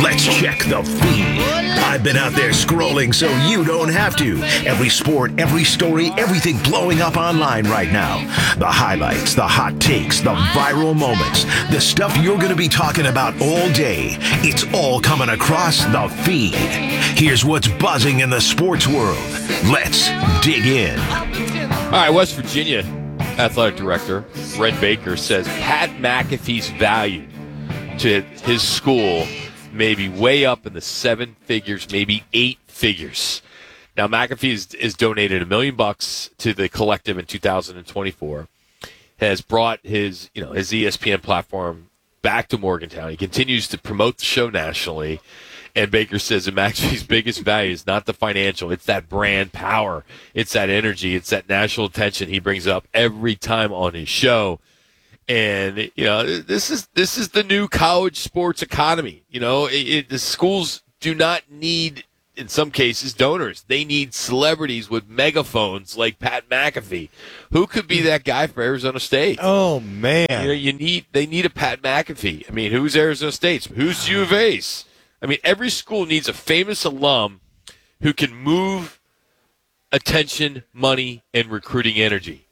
Let's check the feed. I've been out there scrolling so you don't have to. Every sport, every story, everything blowing up online right now. The highlights, the hot takes, the viral moments, the stuff you're going to be talking about all day. It's all coming across the feed. Here's what's buzzing in the sports world. Let's dig in. All right, West Virginia athletic director Red Baker says Pat McAfee's value to his school maybe way up in the 7 figures, maybe 8 figures. Now, McAfee is donated $1 million to the collective in 2024. Has brought his ESPN platform back to Morgantown. He continues to promote the show nationally. And Baker says that McAfee's biggest value is not the financial. It's that brand power. It's that energy. It's that national attention he brings up every time on his show. And, this is the new college sports economy. The schools do not need, in some cases, donors. They need celebrities with megaphones like Pat McAfee. Who could be that guy for Arizona State? Oh, man. They need a Pat McAfee. I mean, who's Arizona State? Who's U of A's? I mean, every school needs a famous alum who can move attention, money, and recruiting energy.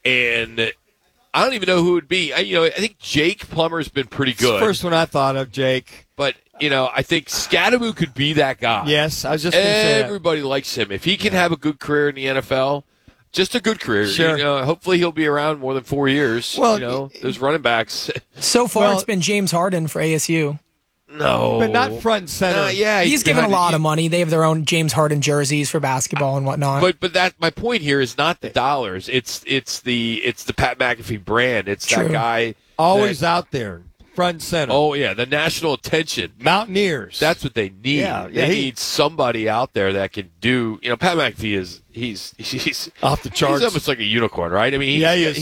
And I don't even know who it would be. I think Jake Plummer's been pretty good. It's the first one I thought of, Jake. But, I think Scadaboo could be that guy. Yes, I was just going to say that. Everybody likes him. If he can have a good career in the NFL, just a good career. Sure. Hopefully he'll be around more than 4 years. Well, those running backs. So far, it's been James Harden for ASU. No. But not front and center. Yeah, he's given a lot of money. They have their own James Harden jerseys for basketball and whatnot. But that my point here is not the dollars. It's the Pat McAfee brand. It's True. that guy always out there, front and center. Oh yeah, the national attention. Mountaineers. That's what they need. Yeah, they need somebody out there that can do. Pat McAfee he's off the charts. He's almost like a unicorn, right? I mean, he is.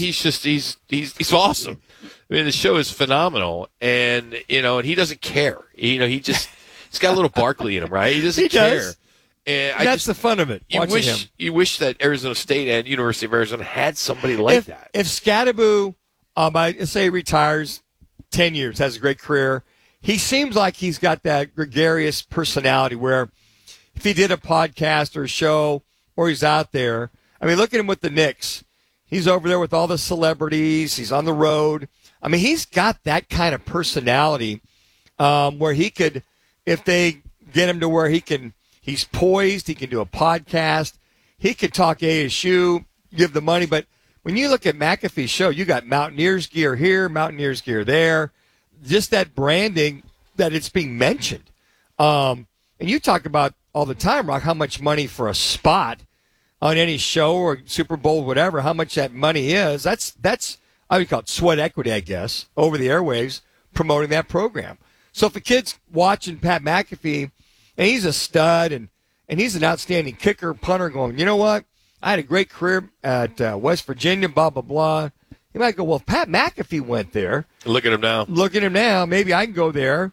He's awesome. I mean, the show is phenomenal, and and he doesn't care. He's got a little Barkley in him, right? He doesn't care. And that's the fun of it. You wish that Arizona State and University of Arizona had somebody like that. If Scadaboo, say retires 10 years, has a great career, he seems like he's got that gregarious personality where if he did a podcast or a show or he's out there, I mean, look at him with the Knicks. He's over there with all the celebrities. He's on the road. I mean, he's got that kind of personality where he could, if they get him to where he's poised, he can do a podcast, he could talk ASU, give the money. But when you look at McAfee's show, you got Mountaineers gear here, Mountaineers gear there, just that branding that it's being mentioned. And you talk about all the time, Rock, how much money for a spot on any show or Super Bowl, whatever, how much that money is. That's I would call it sweat equity, I guess, over the airwaves promoting that program. So if a kid's watching Pat McAfee and he's a stud and he's an outstanding kicker, punter, going, you know what? I had a great career at West Virginia, blah, blah, blah. You might go, well, if Pat McAfee went there. Look at him now. Maybe I can go there,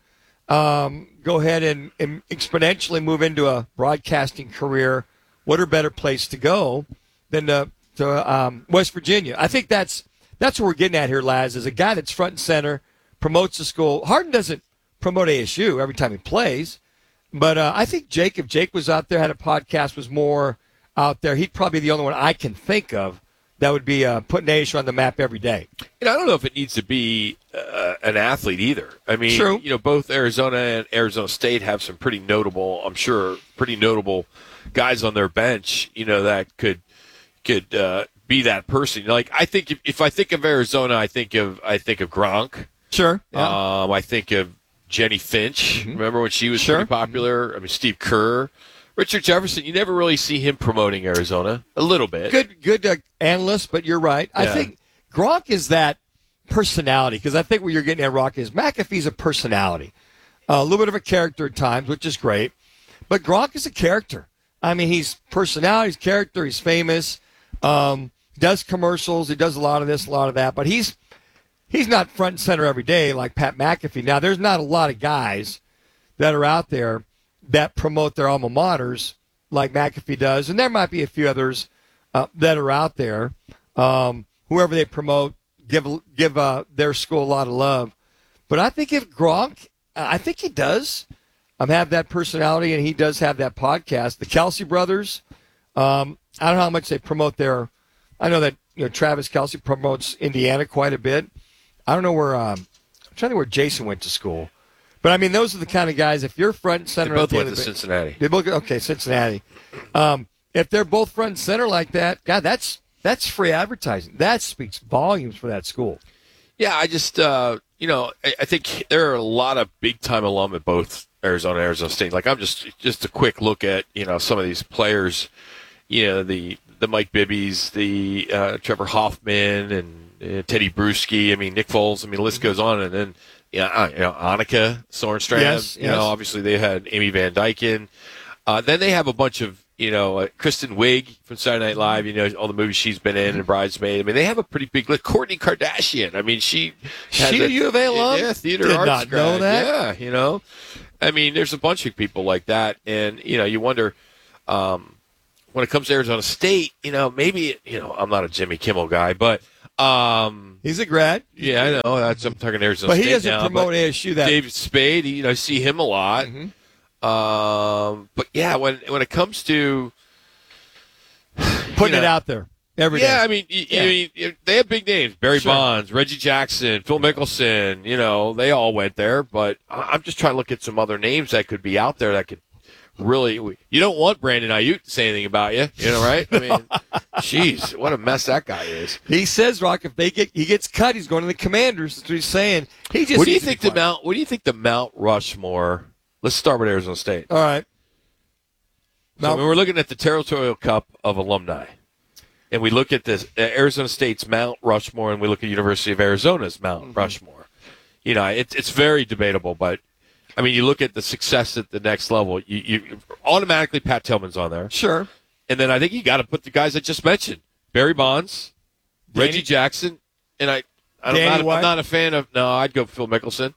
go ahead and exponentially move into a broadcasting career. What a better place to go than to West Virginia? I think that's what we're getting at here, Laz, is a guy that's front and center, promotes the school. Harden doesn't promote ASU every time he plays, but I think if Jake was out there, had a podcast, was more out there, he'd probably be the only one I can think of that would be putting ASU on the map every day. I don't know if it needs to be an athlete either. I mean, True. Both Arizona and Arizona State have some pretty notable guys on their bench, that could be that person. Like, I think if I think of Arizona, I think of Gronk. Sure. Yeah. I think of Jenny Finch. Mm-hmm. Remember when she was pretty popular? I mean, Steve Kerr, Richard Jefferson. You never really see him promoting Arizona. A little bit. Good analyst, but you're right. Yeah. I think Gronk is that personality, because I think what you're getting at, Rock, is McAfee's a personality, a little bit of a character at times, which is great. But Gronk is a character. I mean, he's personality, he's character, he's famous. Does commercials, he does a lot of this, a lot of that, but he's not front and center every day like Pat McAfee. Now, there's not a lot of guys that are out there that promote their alma maters like McAfee does, and there might be a few others that are out there. Whoever they promote, give their school a lot of love. But I think if Gronk, I think he does have that personality, and he does have that podcast. The Kelsey brothers, I don't know how much they promote their. I know that Travis Kelsey promotes Indiana quite a bit. I don't know where. I'm trying to think where Jason went to school, but I mean those are the kind of guys. If you're front and center, They both went to Cincinnati. They both Cincinnati. If they're both front and center like that, God, that's free advertising. That speaks volumes for that school. Yeah, I just I think there are a lot of big time alum at both Arizona and Arizona State. Like I'm just a quick look at some of these players, the Mike Bibbies, the Trevor Hoffman, and Teddy Bruschi. I mean Nick Foles. I mean the list goes on, and then Annika Sorenstrand. Yes. Obviously they had Amy Van Dyken. Then they have a bunch of Kristen Wiig from Saturday Night Live. All the movies she's been in and Bridesmaid. I mean they have a pretty big list. Kourtney Kardashian. I mean she a U of A alum. Yeah, theater Did arts not know grad. that. Yeah, I mean there's a bunch of people like that, and you wonder. When it comes to Arizona State, maybe, I'm not a Jimmy Kimmel guy, but He's a grad. yeah, I know. I'm talking Arizona But State he doesn't now, promote but ASU that. David Spade, I see him a lot. But yeah, when it comes to putting it out there every day. yeah, I mean, they have big names: Barry Bonds, Reggie Jackson, Phil Mickelson. They all went there. But I'm just trying to look at some other names that could be out there that could really. You don't want Brandon Ayuk to say anything about you, right? I mean, jeez, what a mess that guy is. He says, Rock, if he gets cut, he's going to the Commanders. That's what he's saying. He just. What do you think What do you think the Mount Rushmore? Let's start with Arizona State. All right. So when we're looking at the Territorial Cup of alumni, and we look at this Arizona State's Mount Rushmore, and we look at University of Arizona's Mount Rushmore, it's very debatable. But I mean, you look at the success at the next level, you automatically Pat Tillman's on there, Sure. and then I think you got to put the guys I just mentioned: Barry Bonds, Reggie Jackson, and I'm not a fan of. No, I'd go Phil Mickelson.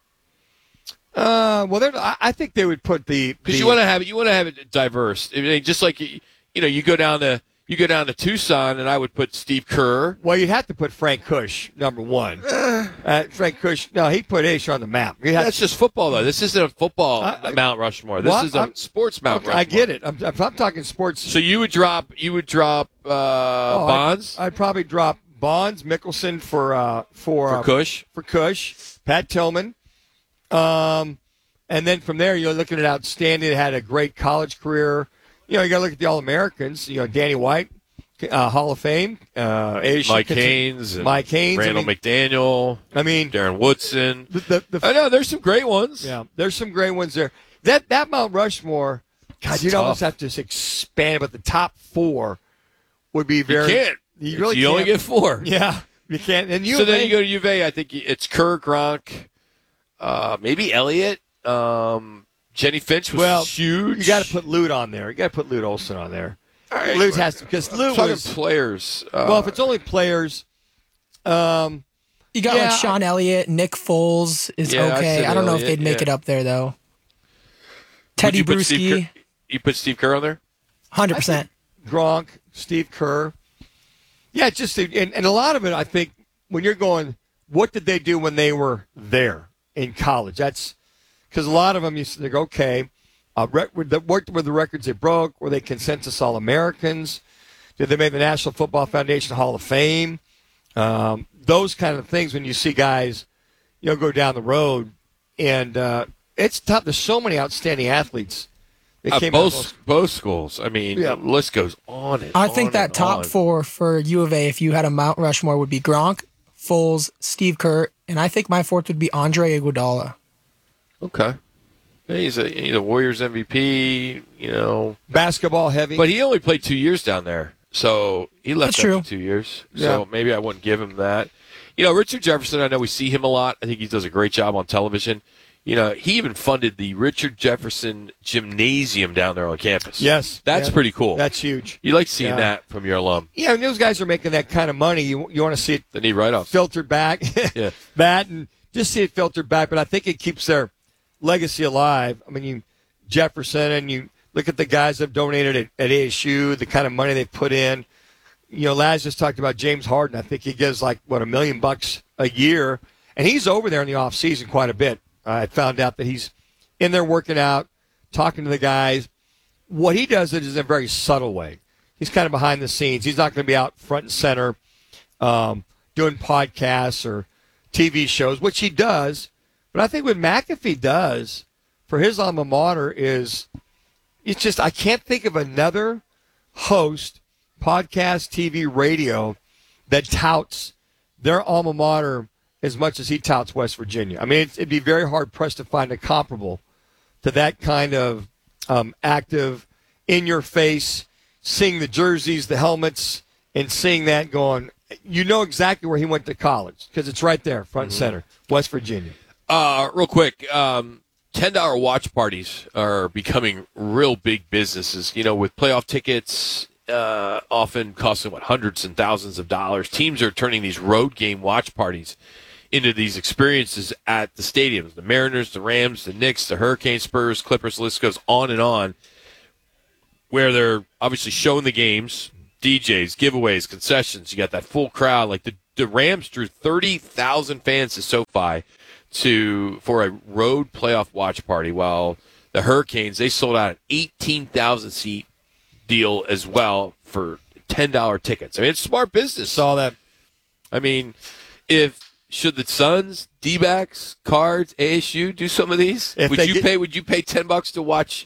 Well, I think they would put because you want to have it diverse. I mean, just like you go down to Tucson, and I would put Steve Kerr. Well, you'd have to put Frank Kush number one. Frank Kush, no, he put ASU on the map. That's just football, though. This isn't a football Mount Rushmore. This is a sports Mount Rushmore. I get it. I'm talking sports. So you would drop Bonds. I'd probably drop Bonds, Mickelson for Kush. For Kush, Pat Tillman. And then from there, you're looking at outstanding. Had a great college career. You got to look at the All-Americans. Danny White, Hall of Fame. Mike Haynes. Randall McDaniel. I mean, Darren Woodson. I know there's some great ones. Yeah, there's some great ones there. That Mount Rushmore, God, you'd almost have to just expand it, but the top four would be very. You can't. You only get four. Yeah, you can't. And so then you go to U of A. I think it's Kerr, Gronk, maybe Elliott. Jenny Finch was huge. You got to put Lute on there. You got to put Lute Olson on there. Right, Lute has to because Lute was players. If it's only players, you got like Sean Elliott, Nick Foles is okay. I don't know if they'd make it up there though. Teddy Bruschi. You put Steve Kerr on there? 100%. Gronk, Steve Kerr. Yeah, just and a lot of it. I think when you're going, what did they do when they were there in college? That's because a lot of them, they go, okay, worked with the records they broke. Were they consensus All-Americans? Did they make the National Football Foundation Hall of Fame? Those kind of things when you see guys, go down the road. And it's tough. There's so many outstanding athletes. Both schools. I mean, the list goes on and I think that top four for U of A, if you had a Mount Rushmore, would be Gronk, Foles, Steve Kerr, and I think my fourth would be Andre Iguodala. Okay. He's a Warriors MVP, Basketball heavy. But he only played 2 years down there. So he left after 2 years. So Yeah. maybe I wouldn't give him that. Richard Jefferson, I know we see him a lot. I think he does a great job on television. He even funded the Richard Jefferson Gymnasium down there on campus. Yes. That's pretty cool. That's huge. You like seeing that from your alum. Yeah, and those guys are making that kind of money. You want to see it They need write-offs. filtered back. Yeah. That and just see it filtered back. But I think it keeps their legacy alive. I mean, Jefferson, and you look at the guys that have donated at ASU, the kind of money they've put in. Laz just talked about James Harden. I think he gives $1 million a year, and he's over there in the off season quite a bit. I found out that he's in there working out. talking to the guys. What he does it is in a very subtle way. He's kind of behind the scenes. He's not going to be out front and center doing podcasts or TV shows, which he does. But I think what McAfee does for his alma mater is it's just I can't think of another host, podcast, TV, radio that touts their alma mater as much as he touts West Virginia. I mean, it'd be very hard-pressed to find a comparable to that kind of active, in-your-face, seeing the jerseys, the helmets, and seeing that going, you know exactly where he went to college because it's right there, front and center, West Virginia. Real quick, $10 watch parties are becoming real big businesses. You know, with playoff tickets often costing, hundreds and thousands of dollars. Teams are turning these road game watch parties into these experiences at the stadiums. The Mariners, the Rams, the Knicks, the Hurricanes, Spurs, Clippers, the list goes on and on, where they're obviously showing the games, DJs, giveaways, concessions. You got that full crowd. Like the Rams drew 30,000 fans to SoFi for a road playoff watch party, while the Hurricanes, they sold out an 18,000 seat deal as well for $10 tickets. I mean, it's smart business. Saw that. I mean, should the Suns, D-backs, Cards, ASU do some of these? Would you pay $10 to watch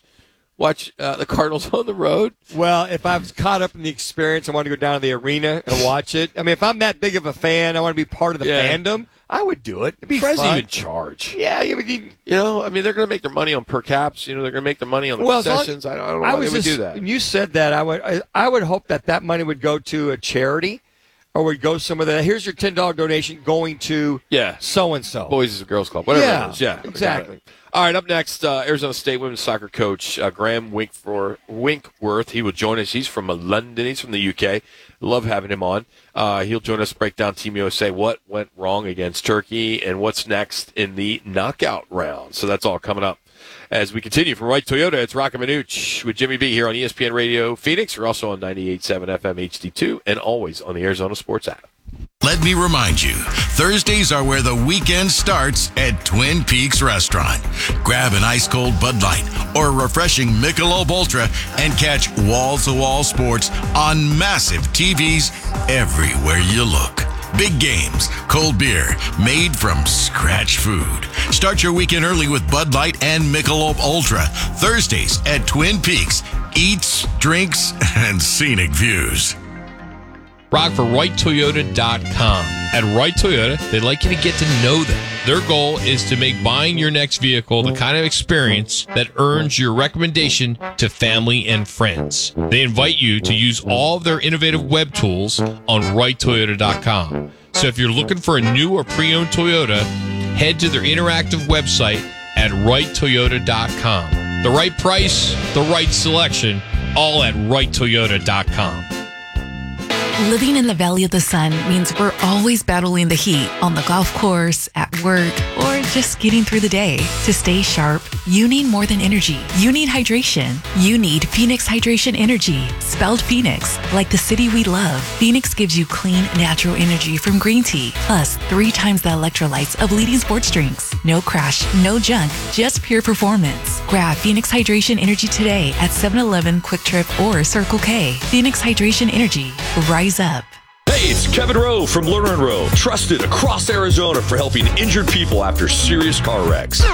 the Cardinals on the road? Well, if I was caught up in the experience, I want to go down to the arena and watch it. I mean, if I'm that big of a fan, I want to be part of the fandom, I would do it. It'd be fun. Even charge. Yeah. I mean, they're going to make their money on per caps. They're going to make their money on the concessions. I don't know why they would do that. When you said that, I would hope that money would go to a charity or would go somewhere that, here's your $10 donation going to so-and-so. Boys and Girls Club, whatever it is. Yeah, exactly. All right, up next, Arizona State women's soccer coach Graham Winkworth. He will join us. He's from London. He's from the UK. Love having him on. He'll join us to break down Team USA, what went wrong against Turkey, and what's next in the knockout round. So that's all coming up. As we continue from Wright Toyota, it's Rock and Minuch with Jimmy B here on ESPN Radio Phoenix. We're also on 98.7 FM HD2 and always on the Arizona Sports app. Let me remind you, Thursdays are where the weekend starts at Twin Peaks Restaurant. Grab an ice-cold Bud Light or a refreshing Michelob Ultra and catch wall-to-wall sports on massive TVs everywhere you look. Big games, cold beer, made from scratch food. Start your weekend early with Bud Light and Michelob Ultra. Thursdays at Twin Peaks. Eats, drinks, and scenic views. Rock for WrightToyota.com. At Wright Toyota, they'd like you to get to know them. Their goal is to make buying your next vehicle the kind of experience that earns your recommendation to family and friends. They invite you to use all of their innovative web tools on WrightToyota.com. So if you're looking for a new or pre-owned Toyota, head to their interactive website at WrightToyota.com. The right price, the right selection, all at WrightToyota.com. Living in the Valley of the Sun means we're always battling the heat on the golf course, at work, or just getting through the day. To stay sharp, you need more than energy. You need hydration. You need Phoenix Hydration Energy, spelled Phoenix, like the city we love. Phoenix gives you clean, natural energy from green tea, plus 3 times the electrolytes of leading sports drinks. No crash, no junk, just pure performance. Grab Phoenix Hydration Energy today at 7-Eleven, Quick Trip, or Circle K. Phoenix Hydration Energy. Rise up. Hey, it's Kevin Rowe from Lerner & Rowe, trusted across Arizona for helping injured people after serious car wrecks.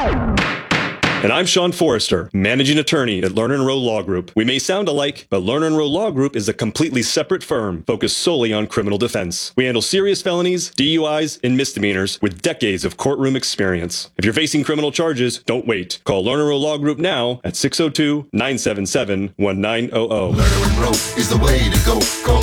And I'm Sean Forrester, managing attorney at Lerner & Rowe Law Group. We may sound alike, but Lerner & Rowe Law Group is a completely separate firm focused solely on criminal defense. We handle serious felonies, DUIs, and misdemeanors with decades of courtroom experience. If you're facing criminal charges, don't wait. Call Lerner & Rowe Law Group now at 602-977-1900. Lerner & Rowe is the way to go. Call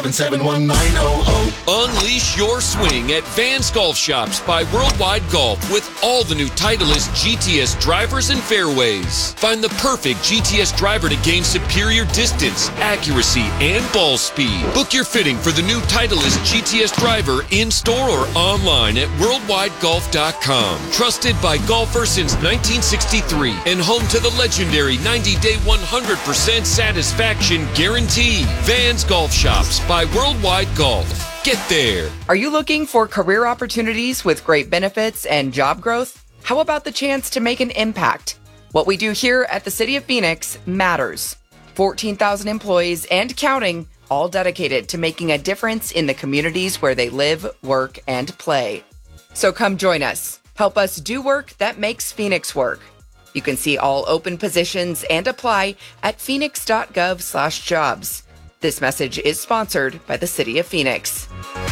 977-1900. Unleash your swing at Vans Golf Shops by Worldwide Golf with all the new Titleist GTS drivers and fairways. Find the perfect GTS driver to gain superior distance, accuracy, and ball speed. Book your fitting for the new Titleist GTS driver in store or online at worldwidegolf.com. Trusted by golfers since 1963 and home to the legendary 90-day 100% satisfaction guarantee. Vans Golf Shops by Worldwide Golf. Get there. Are you looking for career opportunities with great benefits and job growth? How about the chance to make an impact? What we do here at the City of Phoenix matters. 14,000 employees and counting, all dedicated to making a difference in the communities where they live, work, and play. So come join us. Help us do work that makes Phoenix work. You can see all open positions and apply at phoenix.gov/jobs. This message is sponsored by the City of Phoenix.